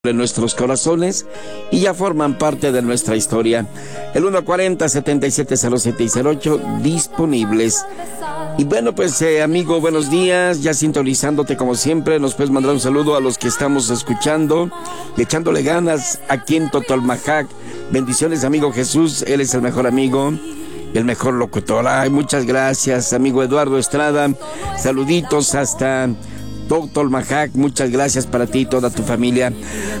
en nuestros corazones y ya forman parte de nuestra historia. El 140-7707 disponibles. Y bueno, pues amigo, buenos días, ya sintonizándote como siempre. Nos puedes mandar un saludo a los que estamos escuchando y echándole ganas aquí en Totoalmajac. Bendiciones, amigo Jesús, él es el mejor amigo y el mejor locutor. Ay, muchas gracias, amigo Eduardo Estrada. Saluditos hasta Totoalmajac, muchas gracias para ti y toda tu familia.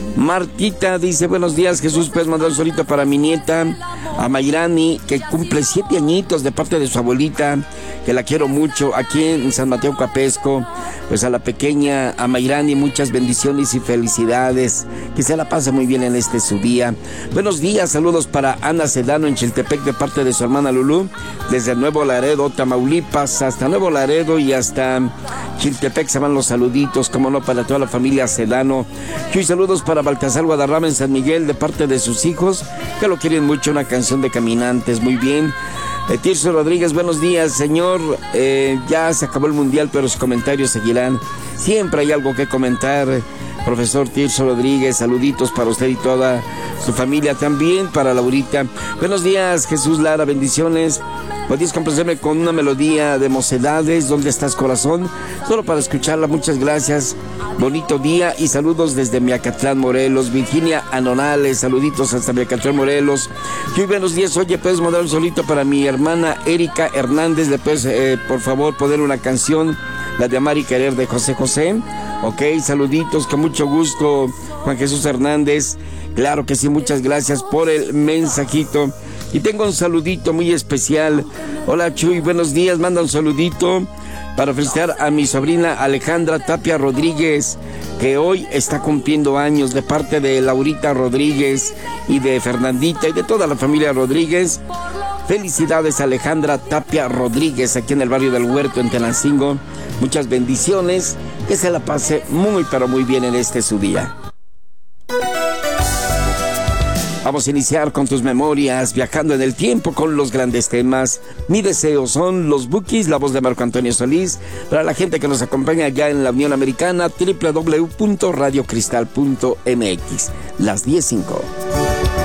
Martita dice, buenos días Jesús, puedes mandar un solito para mi nieta, a Mayrani, que cumple 7 añitos de parte de su abuelita, que la quiero mucho, aquí en San Mateo Capesco. Pues a la pequeña, a Mayrani, muchas bendiciones y felicidades, que se la pase muy bien en su día. Buenos días, saludos para Ana Sedano en Chiltepec de parte de su hermana Lulú, desde Nuevo Laredo, Tamaulipas, hasta Nuevo Laredo y hasta Chiltepec se van los saluditos, como no, para toda la familia Sedano. Y saludos para Baltasar Guadarrama en San Miguel de parte de sus hijos, que lo quieren mucho, una canción de Caminantes, muy bien. Tirso Rodríguez, buenos días, señor. Ya se acabó el mundial, pero sus comentarios seguirán. Siempre hay algo que comentar. Profesor Tirso Rodríguez, saluditos para usted y toda su familia, también para Laurita. Buenos días, Jesús Lara, bendiciones. ¿Podrías complacerme con una melodía de Mocedades? ¿Dónde estás, corazón? Solo para escucharla, muchas gracias. Bonito día y saludos desde Miacatlán, Morelos. Virginia Anonales, saluditos hasta Miacatlán, Morelos. Muy buenos días. Oye, ¿puedes mandar un solito para mi hermana Erika Hernández? ¿Le puedes, por favor, poner una canción, la de Amar y Querer de José José? Ok, saluditos, con mucho gusto, Juan Jesús Hernández. Claro que sí, muchas gracias por el mensajito. Y tengo un saludito muy especial. Hola Chuy, buenos días, manda un saludito para felicitar a mi sobrina Alejandra Tapia Rodríguez, que hoy está cumpliendo años, de parte de Laurita Rodríguez y de Fernandita y de toda la familia Rodríguez. Felicidades, Alejandra Tapia Rodríguez, aquí en el barrio del Huerto, en Tenancingo. Muchas bendiciones, que se la pase muy, pero muy bien en su día. Vamos a iniciar con tus memorias, viajando en el tiempo con los grandes temas. Mi deseo son los Bukis, la voz de Marco Antonio Solís. Para la gente que nos acompaña allá en la Unión Americana, www.radiocristal.mx. Las 10:05.